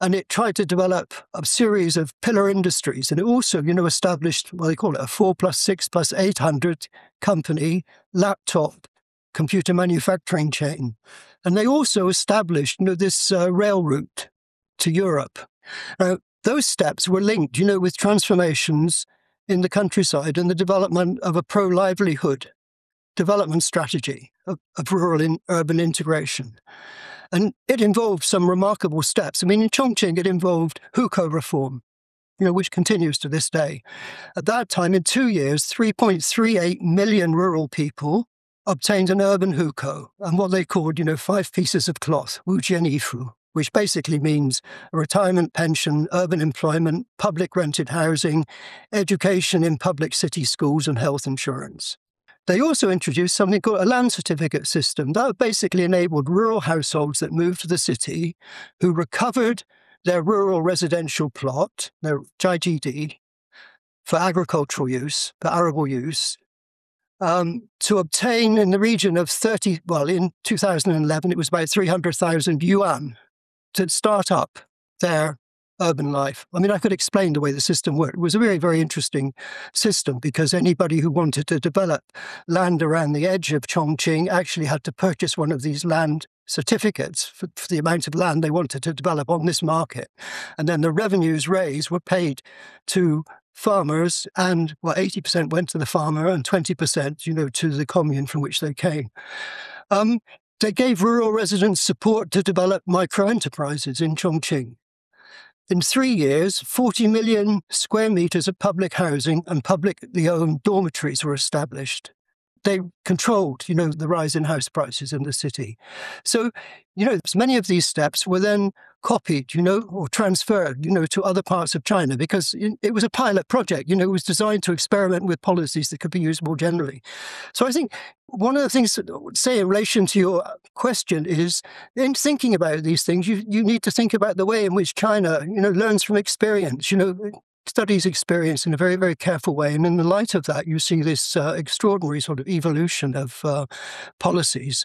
And it tried to develop a series of pillar industries. And it also, established what they call it a 4+6+800 company laptop computer manufacturing chain. And they also established, this rail route to Europe. Now, those steps were linked, with transformations in the countryside and the development of a pro-livelihood development strategy of rural and urban integration. And it involved some remarkable steps. I mean, in Chongqing, it involved hukou reform, which continues to this day. At that time, in 2 years, 3.38 million rural people obtained an urban hukou and what they called, 5 pieces of cloth, wujian yifu, which basically means a retirement pension, urban employment, public rented housing, education in public city schools, and health insurance. They also introduced something called a land certificate system. That basically enabled rural households that moved to the city who recovered their rural residential plot, their JGD, for agricultural use, for arable use, to obtain in the region of in 2011, it was about 300,000 yuan to start up their urban life. I mean, I could explain the way the system worked. It was a very, very interesting system because anybody who wanted to develop land around the edge of Chongqing actually had to purchase one of these land certificates for the amount of land they wanted to develop on this market. And then the revenues raised were paid to farmers, and 80% went to the farmer and 20%, to the commune from which they came. They gave rural residents support to develop micro-enterprises in Chongqing. In 3 years, 40 million square meters of public housing and publicly owned dormitories were established. They controlled, the rise in house prices in the city. So, many of these steps were then copied, or transferred, to other parts of China because it was a pilot project, it was designed to experiment with policies that could be used more generally. So I think one of the things that I would say in relation to your question is in thinking about these things, you need to think about the way in which China, learns from experience, studies experience in a very, very careful way. And in the light of that, you see this extraordinary sort of evolution of policies.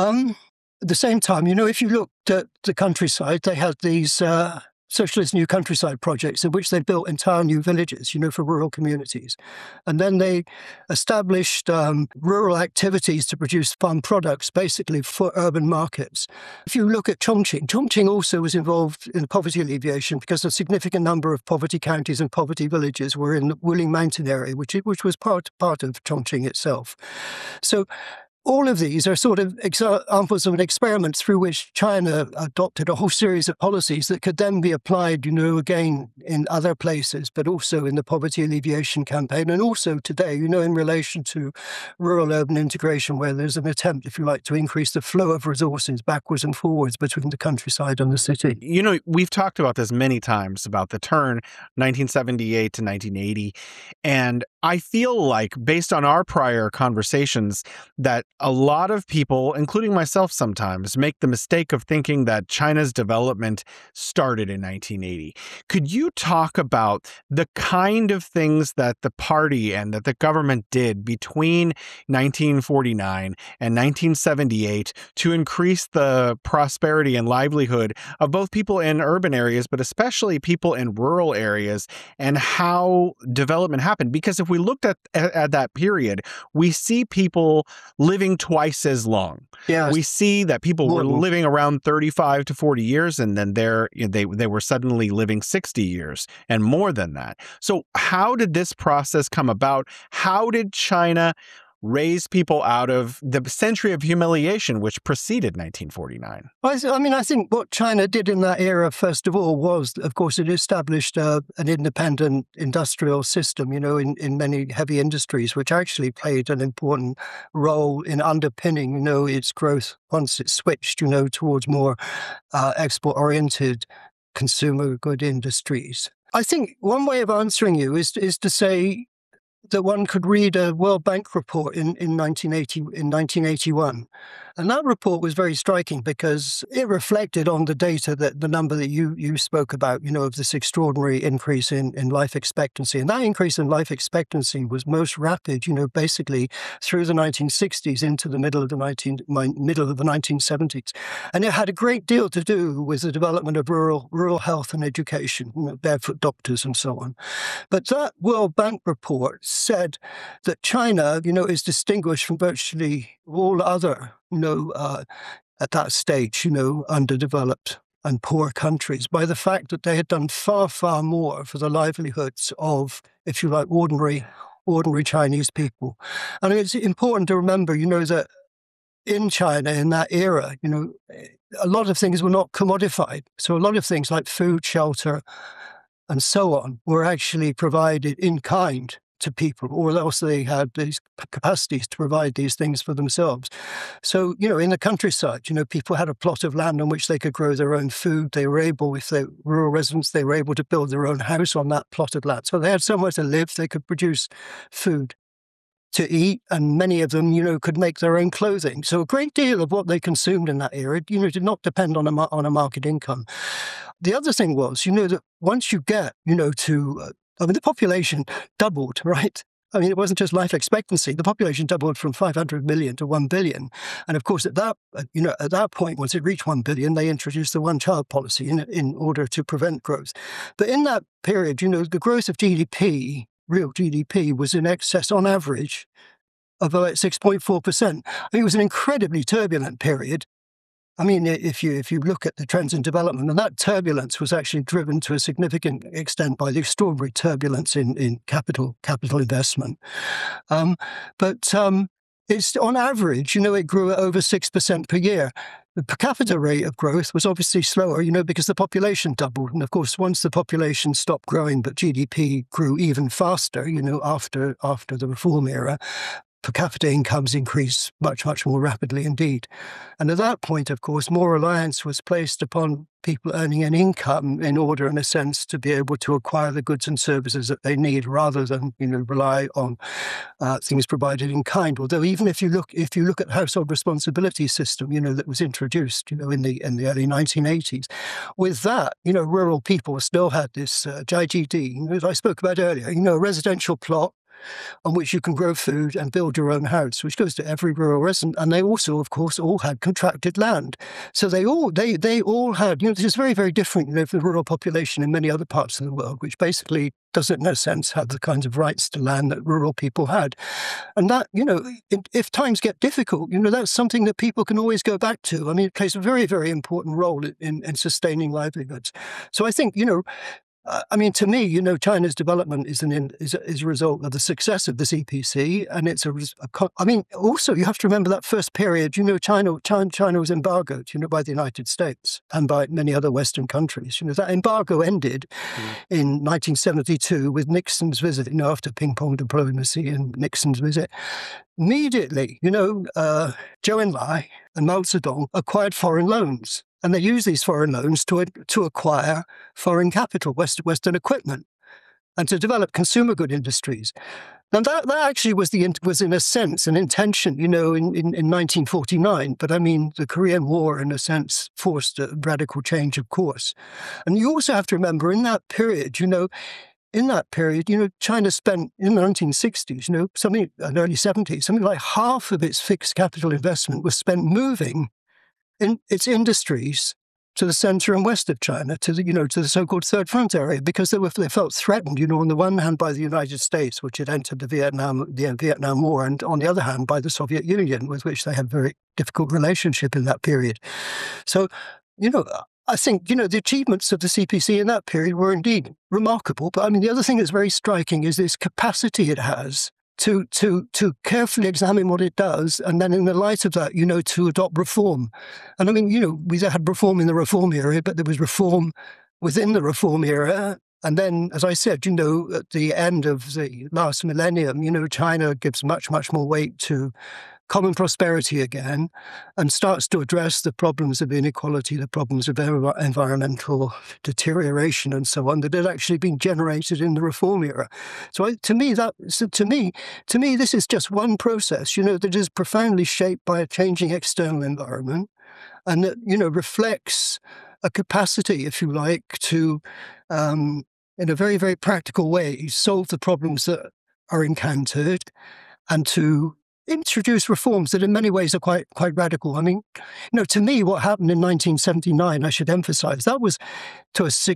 At the same time, if you looked at the countryside, they had these socialist new countryside projects in which they built entire new villages, for rural communities. And then they established rural activities to produce farm products, basically for urban markets. If you look at Chongqing also was involved in poverty alleviation because a significant number of poverty counties and poverty villages were in the Wuling Mountain area, which was part of Chongqing itself. So all of these are sort of examples of an experiment through which China adopted a whole series of policies that could then be applied, again, in other places, but also in the poverty alleviation campaign, and also today, in relation to rural-urban integration, where there's an attempt, if you like, to increase the flow of resources backwards and forwards between the countryside and the city. We've talked about this many times, about the turn 1978 to 1980, and I feel like, based on our prior conversations, that a lot of people, including myself sometimes, make the mistake of thinking that China's development started in 1980. Could you talk about the kind of things that the party and that the government did between 1949 and 1978 to increase the prosperity and livelihood of both people in urban areas, but especially people in rural areas, and how development happened? Because if we looked at that period, we see people living twice as long. Yes. We see that people were living around 35 to 40 years, and then they were suddenly living 60 years and more than that. So how did this process come about? How did China raise people out of the century of humiliation which preceded 1949? I think what China did in that era, first of all, was, of course, it established an independent industrial system, in many heavy industries, which actually played an important role in underpinning, its growth once it switched, towards more export-oriented consumer good industries. I think one way of answering you is to say that one could read a World Bank report in 1981. And that report was very striking because it reflected on the data that the number that you spoke about, of this extraordinary increase in life expectancy. And that increase in life expectancy was most rapid, basically through the 1960s into the middle of the 1970s. And it had a great deal to do with the development of rural health and education, barefoot doctors and so on. But that World Bank report said that China, is distinguished from virtually all other, at that stage, underdeveloped and poor countries by the fact that they had done far, far more for the livelihoods of, if you like, ordinary Chinese people. And it's important to remember, that in China in that era, a lot of things were not commodified. So a lot of things like food, shelter, and so on were actually provided in kind to people, or else they had these capacities to provide these things for themselves. So, in the countryside, people had a plot of land on which they could grow their own food. They were able, if they were rural residents, they were able to build their own house on that plot of land. So they had somewhere to live. They could produce food to eat, and many of them, could make their own clothing. So a great deal of what they consumed in that era, did not depend on a market income. The other thing was, that once you get, the population doubled, right? It wasn't just life expectancy. The population doubled from 500 million to 1 billion. And of course, at that point, once it reached 1 billion, they introduced the one-child policy in order to prevent growth. But in that period, the growth of GDP, real GDP, was in excess, on average, of about 6.4%. It was an incredibly turbulent period. If you look at the trends in development, and that turbulence was actually driven to a significant extent by the extraordinary turbulence in capital investment. But it's on average, it grew at over 6% per year. The per capita rate of growth was obviously slower, because the population doubled. And of course, once the population stopped growing, but GDP grew even faster, after the reform era, per capita incomes increased much, much more rapidly indeed. And at that point, of course, more reliance was placed upon people earning an income in order, in a sense, to be able to acquire the goods and services that they need, rather than, rely on things provided in kind. Although even if you look at the household responsibility system, that was introduced, in the early 1980s, with that, rural people still had this JGD, as I spoke about earlier, a residential plot on which you can grow food and build your own house, which goes to every rural resident. And they also, of course, all had contracted land. So they all had, this is very, very different, from the rural population in many other parts of the world, which basically doesn't, in a sense, have the kinds of rights to land that rural people had. And that, if times get difficult, that's something that people can always go back to. It plays a very, very important role in sustaining livelihoods. So I think, to me, China's development is a result of the success of the CPC, and it's also you have to remember that first period. China was embargoed, by the United States and by many other Western countries. That embargo ended in 1972 with Nixon's visit. After ping-pong diplomacy and Nixon's visit, immediately, Zhou Enlai and Mao Zedong acquired foreign loans. And they use these foreign loans to acquire foreign capital, Western equipment, and to develop consumer good industries. Now that actually was in a sense an intention, in 1949. But the Korean War, in a sense, forced a radical change of course. And you also have to remember, in that period, China spent, in the 1960s, and early 70s, something like half of its fixed capital investment was spent moving in its industries to the center and west of China, to the so-called Third Front area, because they felt threatened, on the one hand by the United States, which had entered the Vietnam War, and on the other hand by the Soviet Union, with which they had a very difficult relationship in that period. So, I think, the achievements of the CPC in that period were indeed remarkable. But the other thing that's very striking is this capacity it has to carefully examine what it does, and then in the light of that, to adopt reform. And we had reform in the reform era, but there was reform within the reform era. And then, as I said, at the end of the last millennium, China gives much, much more weight to common prosperity again, and starts to address the problems of inequality, the problems of environmental deterioration, and so on, that had actually been generated in the reform era. So to me, this is just one process, that is profoundly shaped by a changing external environment, and that reflects a capacity, if you like, to in a very, very practical way solve the problems that are encountered, and to introduce reforms that in many ways are quite radical. I mean, to me, what happened in 1979, I should emphasize, that was to a